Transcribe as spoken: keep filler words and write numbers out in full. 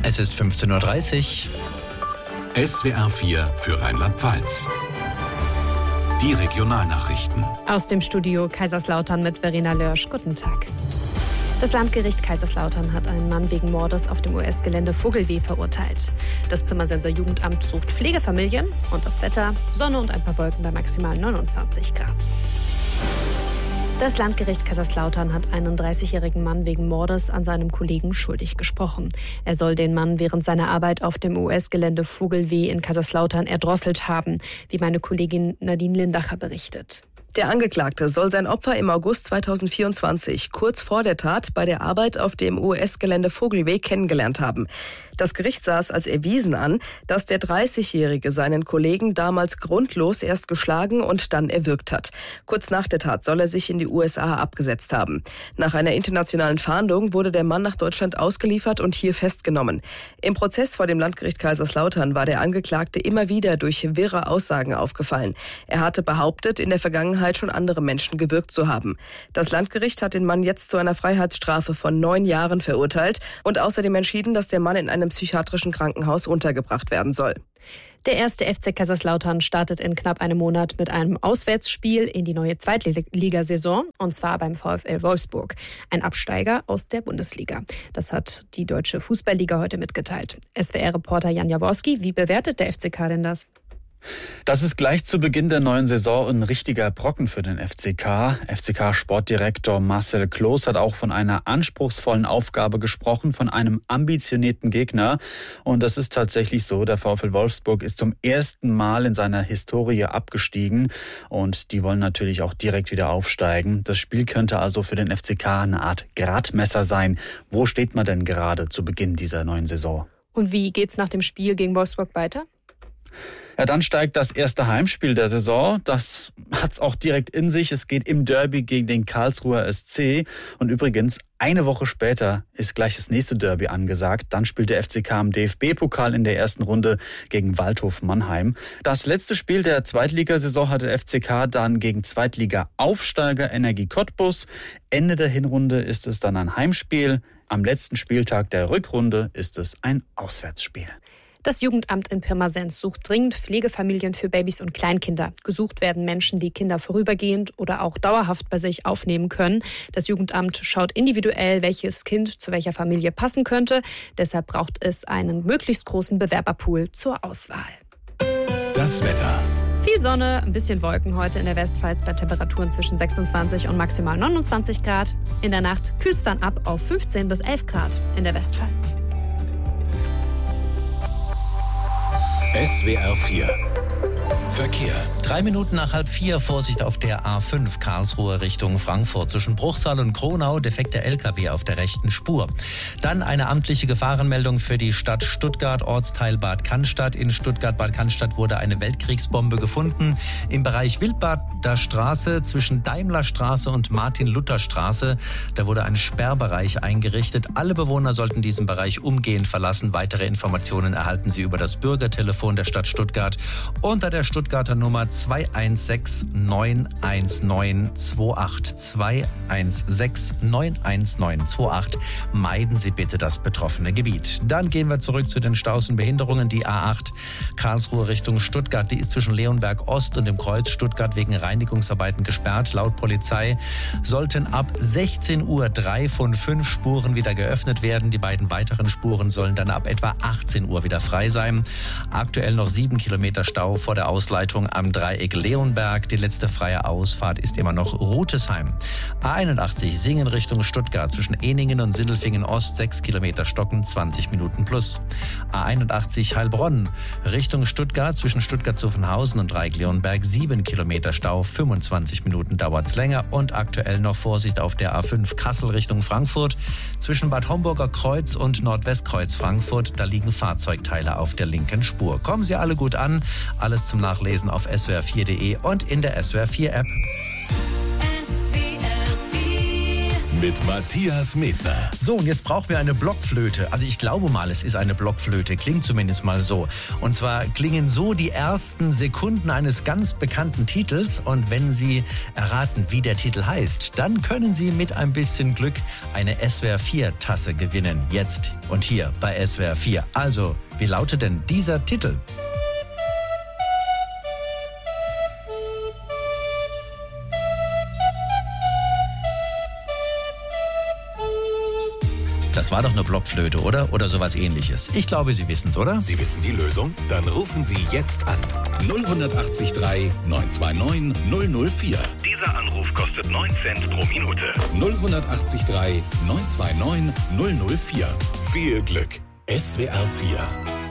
Es ist fünfzehn Uhr dreißig. S W R vier für Rheinland-Pfalz. Die Regionalnachrichten. Aus dem Studio Kaiserslautern mit Verena Lörsch. Guten Tag. Das Landgericht Kaiserslautern hat einen Mann wegen Mordes auf dem U S-Gelände Vogelweh verurteilt. Das Pirmasenser Jugendamt sucht Pflegefamilien und das Wetter, Sonne und ein paar Wolken bei maximal neunundzwanzig Grad. Das Landgericht Kaiserslautern hat einen dreißigjährigen Mann wegen Mordes an seinem Kollegen schuldig gesprochen. Er soll den Mann während seiner Arbeit auf dem U S-Gelände Vogelweh in Kaiserslautern erdrosselt haben, wie meine Kollegin Nadine Lindacher berichtet. Der Angeklagte soll sein Opfer im August zweitausendvierundzwanzig, kurz vor der Tat, bei der Arbeit auf dem U S-Gelände Vogelweh kennengelernt haben. Das Gericht sah es als erwiesen an, dass der dreißigjährige seinen Kollegen damals grundlos erst geschlagen und dann erwürgt hat. Kurz nach der Tat soll er sich in die U S A abgesetzt haben. Nach einer internationalen Fahndung wurde der Mann nach Deutschland ausgeliefert und hier festgenommen. Im Prozess vor dem Landgericht Kaiserslautern war der Angeklagte immer wieder durch wirre Aussagen aufgefallen. Er hatte behauptet, in der Vergangenheit schon andere Menschen gewürgt zu haben. Das Landgericht hat den Mann jetzt zu einer Freiheitsstrafe von neun Jahren verurteilt und außerdem entschieden, dass der Mann in einem psychiatrischen Krankenhaus untergebracht werden soll. Der erste F C Kaiserslautern startet in knapp einem Monat mit einem Auswärtsspiel in die neue Zweitligasaison, und zwar beim VfL Wolfsburg, ein Absteiger aus der Bundesliga. Das hat die Deutsche Fußballliga heute mitgeteilt. S W R-Reporter Jan Jaworski, wie bewertet der F C K denn das? Das ist gleich zu Beginn der neuen Saison ein richtiger Brocken für den F C K. F C K-Sportdirektor Marcel Kloß hat auch von einer anspruchsvollen Aufgabe gesprochen, von einem ambitionierten Gegner. Und das ist tatsächlich so. Der VfL Wolfsburg ist zum ersten Mal in seiner Historie abgestiegen. Und die wollen natürlich auch direkt wieder aufsteigen. Das Spiel könnte also für den F C K eine Art Gradmesser sein. Wo steht man denn gerade zu Beginn dieser neuen Saison? Und wie geht's nach dem Spiel gegen Wolfsburg weiter? Ja, dann steigt das erste Heimspiel der Saison. Das hat's auch direkt in sich. Es geht im Derby gegen den Karlsruher S C. Und übrigens, eine Woche später ist gleich das nächste Derby angesagt. Dann spielt der F C K im D F B-Pokal in der ersten Runde gegen Waldhof Mannheim. Das letzte Spiel der Zweitligasaison hat der F C K dann gegen Zweitliga-Aufsteiger Energie Cottbus. Ende der Hinrunde ist es dann ein Heimspiel. Am letzten Spieltag der Rückrunde ist es ein Auswärtsspiel. Das Jugendamt in Pirmasens sucht dringend Pflegefamilien für Babys und Kleinkinder. Gesucht werden Menschen, die Kinder vorübergehend oder auch dauerhaft bei sich aufnehmen können. Das Jugendamt schaut individuell, welches Kind zu welcher Familie passen könnte. Deshalb braucht es einen möglichst großen Bewerberpool zur Auswahl. Das Wetter. Viel Sonne, ein bisschen Wolken heute in der Westpfalz bei Temperaturen zwischen sechsundzwanzig und maximal neunundzwanzig Grad. In der Nacht kühlt es dann ab auf fünfzehn bis elf Grad in der Westpfalz. S W R vier Verkehr. Drei Minuten nach halb vier, Vorsicht auf der A fünf Karlsruhe Richtung Frankfurt. Zwischen Bruchsal und Kronau defekter L K W auf der rechten Spur. Dann eine amtliche Gefahrenmeldung für die Stadt Stuttgart, Ortsteil Bad Cannstatt. In Stuttgart-Bad Cannstatt wurde eine Weltkriegsbombe gefunden. Im Bereich Wildbader Straße zwischen Daimlerstraße und Martin-Luther-Straße. Da wurde ein Sperrbereich eingerichtet. Alle Bewohner sollten diesen Bereich umgehend verlassen. Weitere Informationen erhalten Sie über das Bürgertelefon der Stadt Stuttgart unter der Stuttgarter Nummer zwei eins sechs neun eins neun zwei acht. zwei eins sechs neun eins neun zwei acht. Meiden Sie bitte das betroffene Gebiet. Dann gehen wir zurück zu den Staus und Behinderungen. Die A acht Karlsruhe Richtung Stuttgart, die ist zwischen Leonberg Ost und dem Kreuz Stuttgart wegen Reinigungsarbeiten gesperrt. Laut Polizei sollten ab sechzehn Uhr drei von fünf Spuren wieder geöffnet werden. Die beiden weiteren Spuren sollen dann ab etwa achtzehn Uhr wieder frei sein. Aktuell noch sieben Kilometer Stau vor der Ausleitung am Dreieck Leonberg. Die letzte freie Ausfahrt ist immer noch Rutesheim. A einundachtzig Singen Richtung Stuttgart zwischen Eningen und Sindelfingen Ost, sechs Kilometer Stocken, zwanzig Minuten plus. A einundachtzig Heilbronn Richtung Stuttgart zwischen Stuttgart-Zuffenhausen und Dreieck Leonberg, sieben Kilometer Stau, fünfundzwanzig Minuten dauert's länger. Und aktuell noch Vorsicht auf der A fünf Kassel Richtung Frankfurt zwischen Bad Homburger Kreuz und Nordwestkreuz Frankfurt. Da liegen Fahrzeugteile auf der linken Spur. Kommen Sie alle gut an. Alles zum Nachlesen auf S W R vier punkt de und in der S W R vier App. S W R vier mit Matthias Medner. So, und jetzt brauchen wir eine Blockflöte. Also ich glaube mal, es ist eine Blockflöte. Klingt zumindest mal so. Und zwar klingen so die ersten Sekunden eines ganz bekannten Titels. Und wenn Sie erraten, wie der Titel heißt, dann können Sie mit ein bisschen Glück eine S W R vier Tasse gewinnen. Jetzt und hier bei S W R vier. Also, wie lautet denn dieser Titel? Das war doch eine Blockflöte, oder? Oder sowas Ähnliches. Ich glaube, Sie wissen es, oder? Sie wissen die Lösung? Dann rufen Sie jetzt an. null acht drei neun zwei neun null null vier. Dieser Anruf kostet neun Cent pro Minute. null acht drei neun zwei neun null null vier. Viel Glück. S W R vier.